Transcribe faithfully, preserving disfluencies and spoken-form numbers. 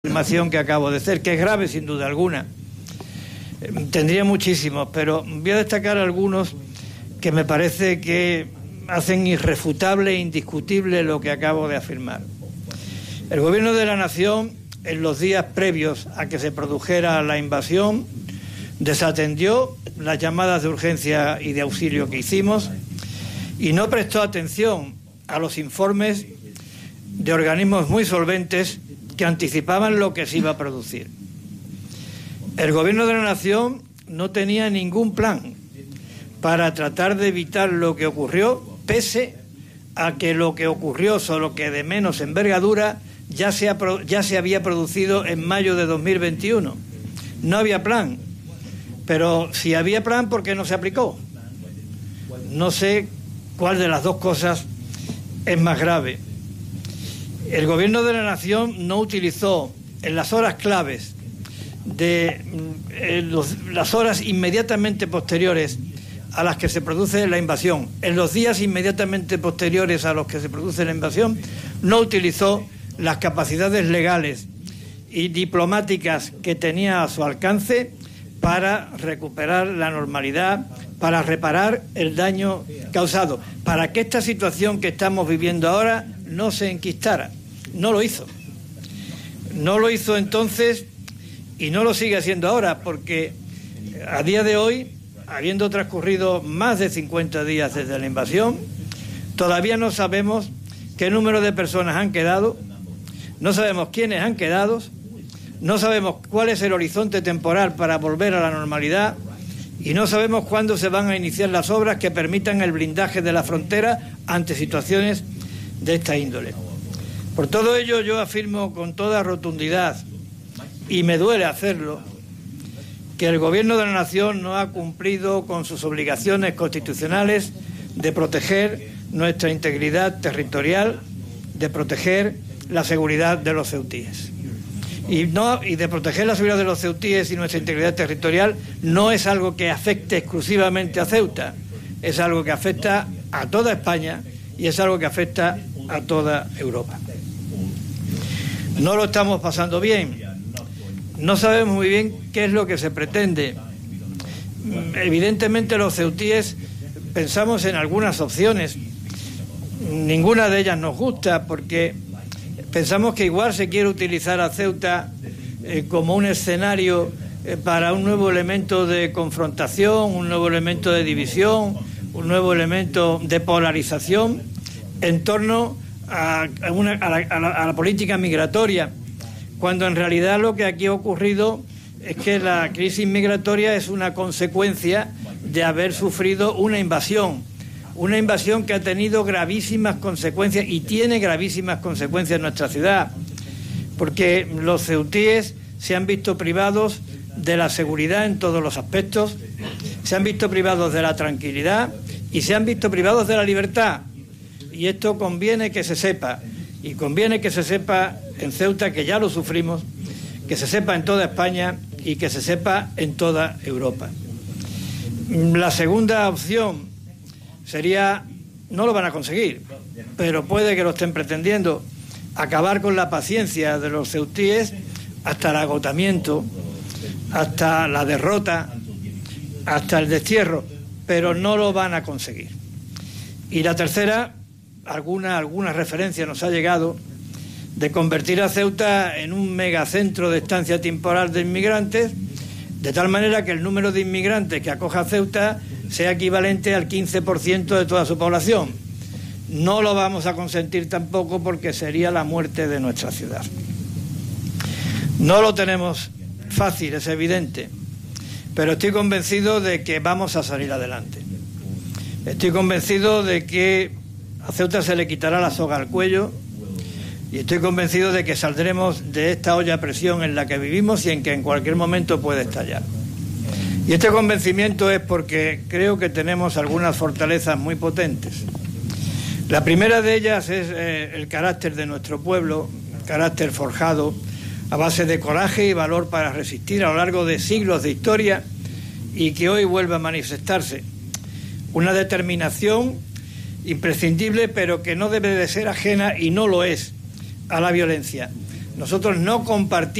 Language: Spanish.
afirmación que acabo de hacer, que es grave sin duda alguna. Eh, tendría muchísimos, pero voy a destacar algunos que me parece que hacen irrefutable e indiscutible lo que acabo de afirmar. El Gobierno de la Nación, en los días previos a que se produjera la invasión, desatendió las llamadas de urgencia y de auxilio que hicimos y no prestó atención a los informes de organismos muy solventes que anticipaban lo que se iba a producir. El Gobierno de la Nación no tenía ningún plan para tratar de evitar lo que ocurrió, pese a que lo que ocurrió, solo que de menos envergadura, ya se, ha, ya se había producido en mayo de dos mil veintiuno. No había plan, pero si había plan, ¿por qué no se aplicó? No sé cuál de las dos cosas es más grave. El Gobierno de la Nación no utilizó en las horas claves de eh, los, las horas inmediatamente posteriores a las que se produce la invasión, en los días inmediatamente posteriores a los que se produce la invasión, no utilizó las capacidades legales y diplomáticas que tenía a su alcance para recuperar la normalidad, para reparar el daño causado, para que esta situación que estamos viviendo ahora no se enquistara. No lo hizo. No lo hizo entonces y no lo sigue haciendo ahora, porque a día de hoy, habiendo transcurrido más de cincuenta días desde la invasión, todavía no sabemos qué número de personas han quedado, no sabemos quiénes han quedado, no sabemos cuál es el horizonte temporal para volver a la normalidad y no sabemos cuándo se van a iniciar las obras que permitan el blindaje de la frontera ante situaciones de esta índole. Por todo ello, yo afirmo con toda rotundidad, y me duele hacerlo, que el Gobierno de la Nación no ha cumplido con sus obligaciones constitucionales de proteger nuestra integridad territorial, de proteger la seguridad de los ceutíes. Y, no, y de proteger la seguridad de los ceutíes y nuestra integridad territorial no es algo que afecte exclusivamente a Ceuta, es algo que afecta a toda España y es algo que afecta a toda Europa. No lo estamos pasando bien. No sabemos muy bien qué es lo que se pretende. Evidentemente los ceutíes pensamos en algunas opciones. Ninguna de ellas nos gusta porque pensamos que igual se quiere utilizar a Ceuta eh, como un escenario eh, para un nuevo elemento de confrontación, un nuevo elemento de división, un nuevo elemento de polarización en torno a, a, una, a, la, a, la, a la política migratoria, cuando en realidad lo que aquí ha ocurrido es que la crisis migratoria es una consecuencia de haber sufrido una invasión, una invasión que ha tenido gravísimas consecuencias y tiene gravísimas consecuencias en nuestra ciudad, porque los ceutíes se han visto privados de la seguridad en todos los aspectos, se han visto privados de la tranquilidad y se han visto privados de la libertad. Y esto conviene que se sepa, y conviene que se sepa en Ceuta, que ya lo sufrimos, que se sepa en toda España y que se sepa en toda Europa. La segunda opción sería, no lo van a conseguir, pero puede que lo estén pretendiendo, acabar con la paciencia de los ceutíes hasta el agotamiento, hasta la derrota, hasta el destierro, pero no lo van a conseguir. Y la tercera, alguna, alguna referencia nos ha llegado de convertir a Ceuta en un megacentro de estancia temporal de inmigrantes, de tal manera que el número de inmigrantes que acoja Ceuta sea equivalente al quince por ciento de toda su población. No lo vamos a consentir tampoco porque sería la muerte de nuestra ciudad. No lo tenemos fácil, es evidente, pero estoy convencido de que vamos a salir adelante. Estoy convencido de que a Ceuta se le quitará la soga al cuello y estoy convencido de que saldremos de esta olla a presión en la que vivimos y en que en cualquier momento puede estallar. Y este convencimiento es porque creo que tenemos algunas fortalezas muy potentes. La primera de ellas es eh, el carácter de nuestro pueblo, carácter forjado a base de coraje y valor para resistir a lo largo de siglos de historia y que hoy vuelve a manifestarse. Una determinación imprescindible, pero que no debe de ser ajena, y no lo es, a la violencia. Nosotros no compartimos